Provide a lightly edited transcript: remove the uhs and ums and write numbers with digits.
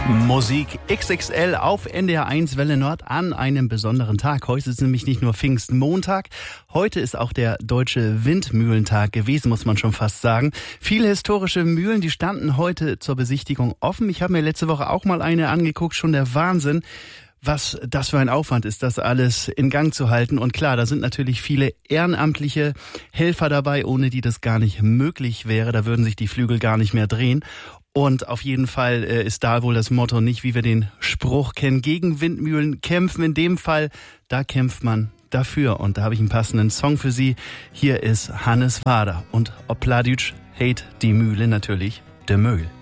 Musik XXL auf NDR1 Welle Nord an einem besonderen Tag. Heute ist nämlich nicht nur Pfingstmontag, heute ist auch der Deutsche Windmühlentag gewesen, muss man schon fast sagen. Viele historische Mühlen, die standen heute zur Besichtigung offen. Ich habe mir letzte Woche auch mal eine angeguckt, schon der Wahnsinn, was das für ein Aufwand ist, das alles in Gang zu halten. Und klar, da sind natürlich viele ehrenamtliche Helfer dabei, ohne die das gar nicht möglich wäre. Da würden sich die Flügel gar nicht mehr drehen. Und auf jeden Fall ist da wohl das Motto nicht, wie wir den Spruch kennen, gegen Windmühlen kämpfen. In dem Fall, da kämpft man dafür. Und da habe ich einen passenden Song für Sie. Hier ist Hannes Wader und Opladütsch, Hate die Mühle natürlich, de Möhl.